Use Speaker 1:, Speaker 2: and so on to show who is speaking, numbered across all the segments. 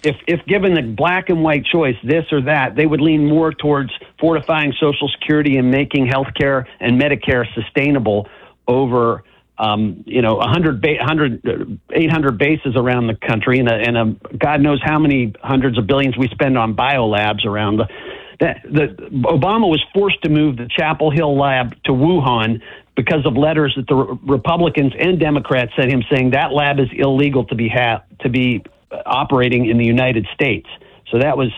Speaker 1: if given the black and white choice, this or that, they would lean more towards fortifying Social Security and making healthcare and Medicare sustainable over 800 bases around the country, and God knows how many hundreds of billions we spend on biolabs around. Obama was forced to move the Chapel Hill lab to Wuhan because of letters that the Republicans and Democrats sent him saying that lab is illegal to be operating in the United States. So that was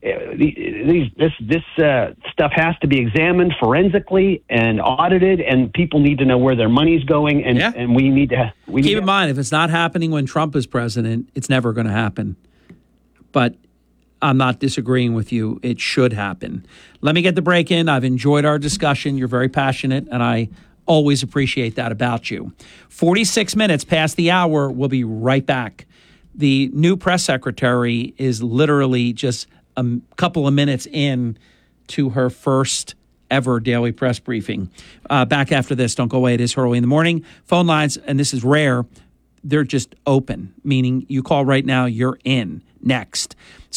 Speaker 1: this stuff has to be examined forensically and audited, and people need to know where their money's going. And we need to keep
Speaker 2: in mind, if it's not happening when Trump is president, it's never going to happen. But I'm not disagreeing with you. It should happen. Let me get the break in. I've enjoyed our discussion. You're very passionate, and I always appreciate that about you. 46 minutes past the hour. We'll be right back. The new press secretary is literally just a couple of minutes in to her first ever daily press briefing. Back after this. Don't go away. It is Hurley in the Morning. Phone lines, and this is rare, they're just open, meaning you call right now, you're in. Next,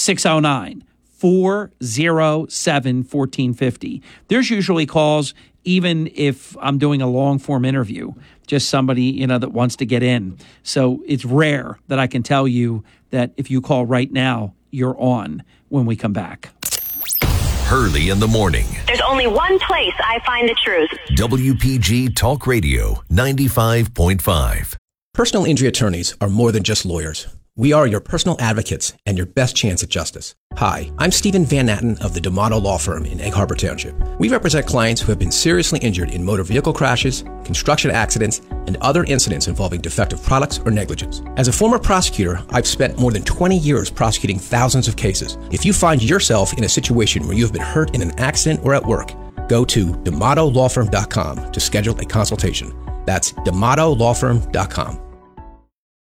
Speaker 2: 609-407-1450. There's usually calls, even if I'm doing a long-form interview, just somebody, that wants to get in. So it's rare that I can tell you that if you call right now, you're on when we come back.
Speaker 3: Hurley in the Morning.
Speaker 4: There's only one place I find the truth.
Speaker 3: WPG Talk Radio 95.5.
Speaker 5: Personal injury attorneys are more than just lawyers. We are your personal advocates and your best chance at justice. Hi, I'm Stephen Van Natten of the D'Amato Law Firm in Egg Harbor Township. We represent clients who have been seriously injured in motor vehicle crashes, construction accidents, and other incidents involving defective products or negligence. As a former prosecutor, I've spent more than 20 years prosecuting thousands of cases. If you find yourself in a situation where you have been hurt in an accident or at work, go to D'AmatoLawFirm.com to schedule a consultation. That's D'AmatoLawFirm.com.